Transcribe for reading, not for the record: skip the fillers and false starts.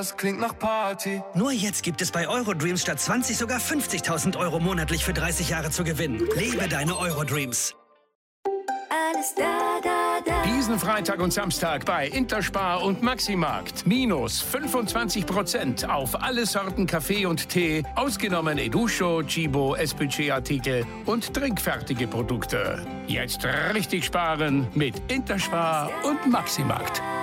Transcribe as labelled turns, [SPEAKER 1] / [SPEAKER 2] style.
[SPEAKER 1] Das klingt nach Party.
[SPEAKER 2] Nur jetzt gibt es bei Eurodreams statt 20 sogar 50.000 € monatlich für 30 Jahre zu gewinnen. Lebe deine Eurodreams.
[SPEAKER 3] Alles da.
[SPEAKER 4] Diesen Freitag und Samstag bei Interspar und Maximarkt. Minus 25% auf alle Sorten Kaffee und Tee, ausgenommen Educho, Chibo, S-Budget-Artikel und trinkfertige Produkte. Jetzt richtig sparen mit Interspar und Maximarkt.